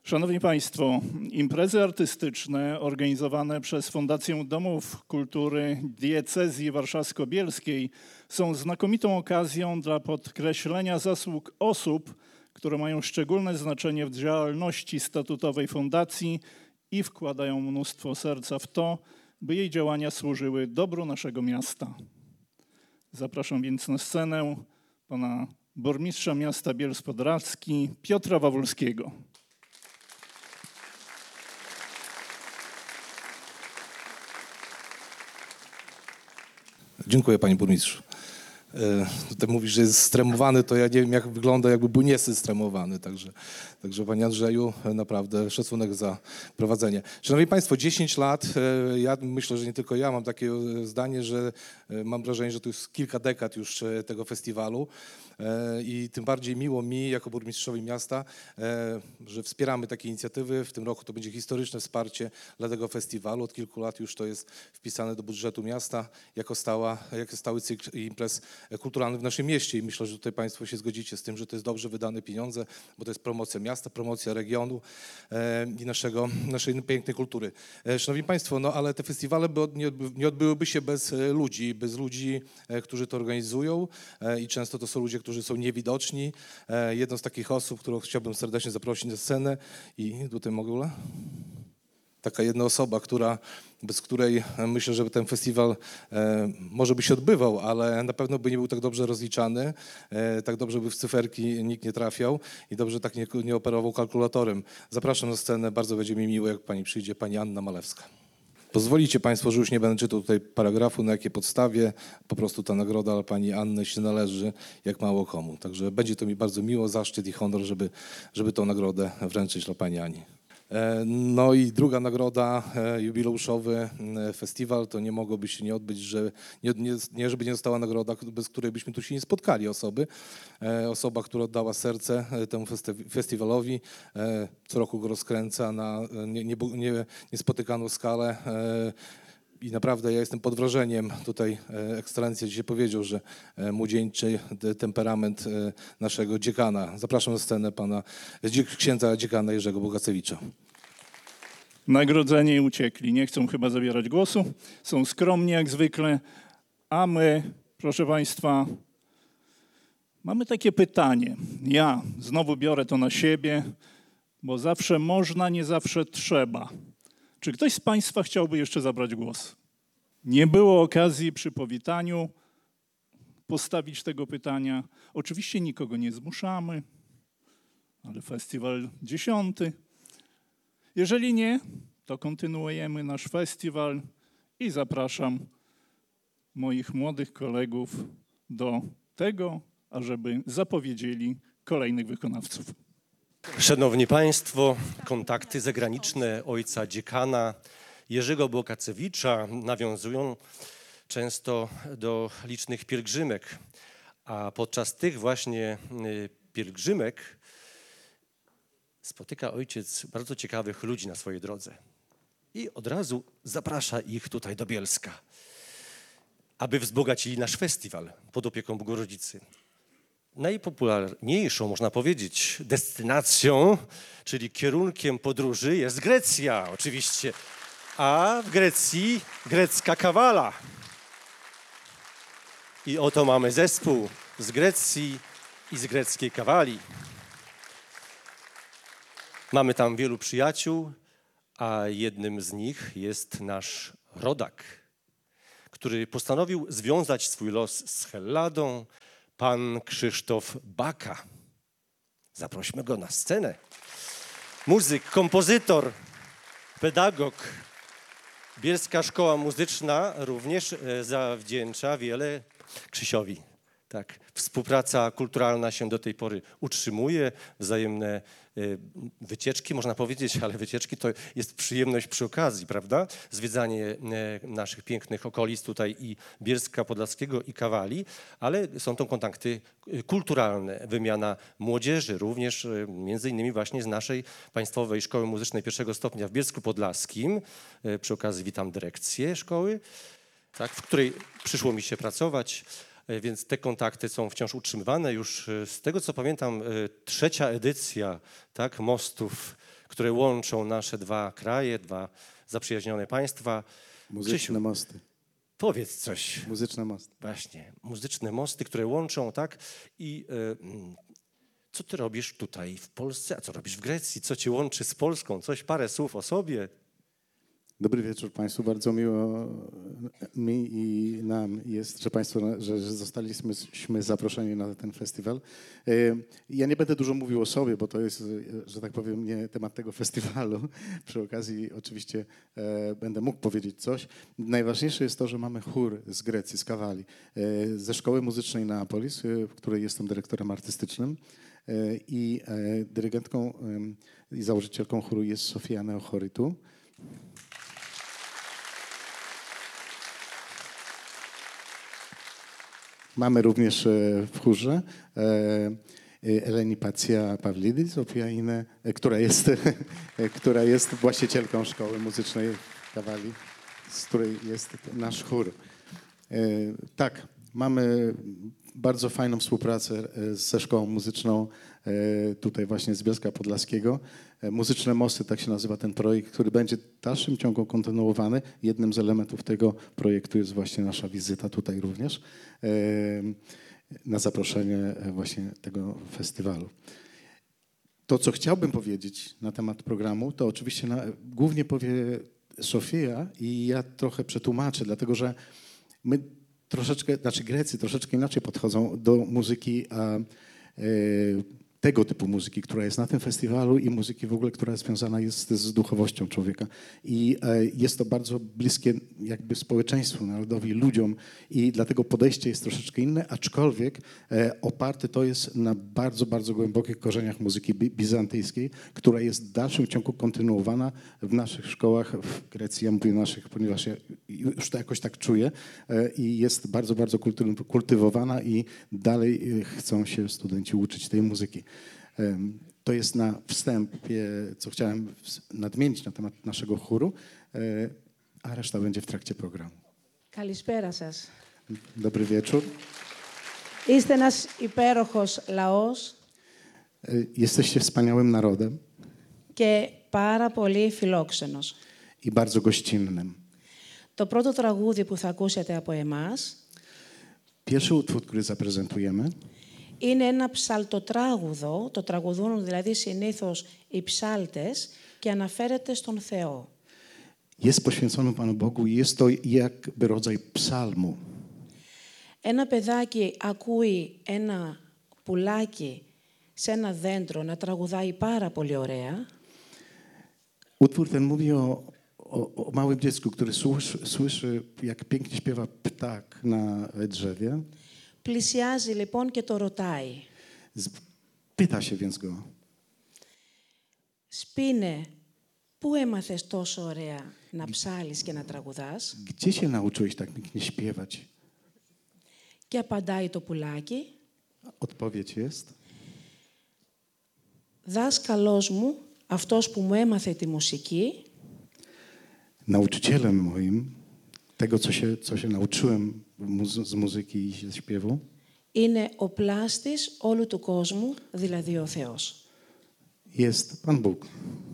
Szanowni Państwo, imprezy artystyczne organizowane przez Fundację Domów Kultury Diecezji Warszawsko-Bielskiej są znakomitą okazją dla podkreślenia zasług osób, które mają szczególne znaczenie w działalności statutowej fundacji i wkładają mnóstwo serca w to, by jej działania służyły dobru naszego miasta. Zapraszam więc na scenę pana burmistrza miasta Bielsk-Podlaski Piotra Wawulskiego. Dziękuję, panie burmistrzu. Tutaj mówisz, że jest stremowany, to ja nie wiem, jak wygląda, jakby był niestremowany. Także panie Andrzeju, naprawdę szacunek za prowadzenie. Szanowni Państwo, 10 lat, ja myślę, że nie tylko ja mam takie zdanie, że mam wrażenie, że to jest kilka dekad już tego festiwalu i tym bardziej miło mi, jako burmistrzowi miasta, że wspieramy takie inicjatywy. W tym roku to będzie historyczne wsparcie dla tego festiwalu. Od kilku lat już to jest wpisane do budżetu miasta jako stały cykl imprez kulturalnych w naszym mieście i myślę, że tutaj Państwo się zgodzicie z tym, że to jest dobrze wydane pieniądze, bo to jest promocja miasta, promocja regionu i naszej pięknej kultury. Szanowni Państwo, no ale te festiwale nie odbyłyby się bez ludzi, którzy to organizują i często to są ludzie, którzy są niewidoczni. Jedną z takich osób, którą chciałbym serdecznie zaprosić na scenę i tutaj mogę... Taka jedna osoba, bez której myślę, że ten festiwal może by się odbywał, ale na pewno by nie był tak dobrze rozliczany, tak dobrze by w cyferki nikt nie trafiał i dobrze tak nie operował kalkulatorem. Zapraszam na scenę, bardzo będzie mi miło, jak pani przyjdzie, pani Anna Malewska. Pozwolicie Państwo, że już nie będę czytał tutaj paragrafu, na jakiej podstawie, po prostu ta nagroda dla pani Anny się należy, jak mało komu. Także będzie to mi bardzo miło, zaszczyt i honor, żeby tą nagrodę wręczyć dla pani Ani. No i druga nagroda, jubileuszowy festiwal, to nie mogłoby się nie odbyć, że żeby nie została nagroda, bez której byśmy tu się nie spotkali osoba, która oddała serce temu festiwalowi, co roku go rozkręca na niespotykaną skalę. I naprawdę ja jestem pod wrażeniem, tutaj ekscelencja dzisiaj powiedział, że młodzieńczy temperament naszego dziekana. Zapraszam na scenę księdza dziekana Jerzego Bogacewicza. Nagrodzeni uciekli, nie chcą chyba zabierać głosu, są skromni jak zwykle, a my, proszę Państwa, mamy takie pytanie. Ja znowu biorę to na siebie, bo zawsze można, nie zawsze trzeba. Czy ktoś z Państwa chciałby jeszcze zabrać głos? Nie było okazji przy powitaniu postawić tego pytania. Oczywiście nikogo nie zmuszamy, ale festiwal 10. Jeżeli nie, to kontynuujemy nasz festiwal i zapraszam moich młodych kolegów do tego, ażeby zapowiedzieli kolejnych wykonawców. Szanowni Państwo, kontakty zagraniczne ojca dziekana Jerzego Bogacewicza nawiązują często do licznych pielgrzymek, a podczas tych właśnie pielgrzymek spotyka ojciec bardzo ciekawych ludzi na swojej drodze i od razu zaprasza ich tutaj do Bielska, aby wzbogacili nasz festiwal pod opieką Bogorodzicy. Najpopularniejszą, można powiedzieć, destynacją, czyli kierunkiem podróży jest Grecja oczywiście, a w Grecji grecka kawala. I oto mamy zespół z Grecji i z greckiej kawali. Mamy tam wielu przyjaciół, a jednym z nich jest nasz rodak, który postanowił związać swój los z Helladą, pan Krzysztof Baka. Zaprośmy go na scenę. Muzyk, kompozytor, pedagog. Bielska Szkoła Muzyczna również zawdzięcza wiele Krzysiowi. Tak, współpraca kulturalna się do tej pory utrzymuje, wzajemne wycieczki, można powiedzieć, ale wycieczki to jest przyjemność przy okazji, prawda? Zwiedzanie naszych pięknych okolic tutaj i Bielska Podlaskiego i Kawali, ale są to kontakty kulturalne, wymiana młodzieży, również między innymi właśnie z naszej Państwowej Szkoły Muzycznej pierwszego stopnia w Bielsku Podlaskim. Przy okazji witam dyrekcję szkoły, tak, w której przyszło mi się pracować. Więc te kontakty są wciąż utrzymywane. Już z tego, co pamiętam, 3. edycja, tak, mostów, które łączą nasze dwa kraje, dwa zaprzyjaźnione państwa. Muzyczne Krzysiu, mosty. powiedz coś. Muzyczne mosty. Właśnie, muzyczne mosty, które łączą, tak? I co ty robisz tutaj w Polsce, a co robisz w Grecji? Co cię łączy z Polską? Parę słów o sobie. Dobry wieczór Państwu. Bardzo miło mi i nam jest, że Państwo, że zostaliśmy zaproszeni na ten festiwal. Ja nie będę dużo mówił o sobie, bo to jest, że tak powiem, nie temat tego festiwalu. Przy okazji oczywiście będę mógł powiedzieć coś. Najważniejsze jest to, że mamy chór z Grecji, z Kawali, ze Szkoły Muzycznej Neapolis, w której jestem dyrektorem artystycznym. I dyrygentką i założycielką chóru jest Sofia Neochoritu. Mamy również w chórze Eleni Pacja Pawlidis, która jest właścicielką Szkoły Muzycznej w Kawali, z której jest nasz chór. Tak, mamy bardzo fajną współpracę ze Szkołą Muzyczną tutaj właśnie z Bielska Podlaskiego. Muzyczne Mosty, tak się nazywa ten projekt, który będzie w dalszym ciągu kontynuowany. Jednym z elementów tego projektu jest właśnie nasza wizyta tutaj również na zaproszenie właśnie tego festiwalu. To, co chciałbym powiedzieć na temat programu, to oczywiście głównie powie Sofia i ja trochę przetłumaczę, dlatego że my Grecy troszeczkę inaczej podchodzą do muzyki, tego typu muzyki, która jest na tym festiwalu i muzyki w ogóle, która związana jest z duchowością człowieka. I jest to bardzo bliskie jakby społeczeństwu, narodowi, ludziom i dlatego podejście jest troszeczkę inne, aczkolwiek oparte to jest na bardzo, bardzo głębokich korzeniach muzyki bizantyjskiej, która jest w dalszym ciągu kontynuowana w naszych szkołach w Grecji. Ja mówię naszych, ponieważ ja już to jakoś tak czuję i jest bardzo, bardzo kultywowana i dalej chcą się studenci uczyć tej muzyki. To jest na wstępie, co chciałem nadmienić na temat naszego chóru, a reszta będzie w trakcie programu. Καλησπέρα σας. Dobry wieczór. Είστε ένας υπέροχος λαός Jesteście wspaniałym narodem και πάρα πολύ φιλόξενος. i bardzo gościnnym. Το πρώτο τραγούδι που θα ακούσετε από εμάς Pierwszy utwór, który zaprezentujemy, είναι ένα ψαλτοτράγουδο, το τραγουδούν δηλαδή συνήθως οι ψάλτες και αναφέρεται στον Θεό. jest poświęcony Panu Bogu i jest to jakby rodzaj psalmu. Ένα παιδάκι ακούει ένα πουλάκι σε ένα δέντρο να τραγουδάει πάρα πολύ ωραία. Utwór ten mówi o małym dziecku, który słyszy, jak pięknie śpiewa ptak na drzewie. Πλησιάζει λοιπόν και το ρωτάει. Pyta się więc go, Σπίνε, πού έμαθες τόσο ωραία να ψάλεις και να τραγουδάς? gdzie się nauczyłeś tak pięknie śpiewać? Και απαντάει το πουλάκι. Odpowiedź jest, Δάσκαλός μου, αυτός που μου έμαθε τη μουσική, nauczycielem moim, tego co się nauczyłem z muzyki i ze śpiewu, είναι ο πλάστης όλου του κόσμου, δηλαδή ο Θεός. jest Pan Bóg.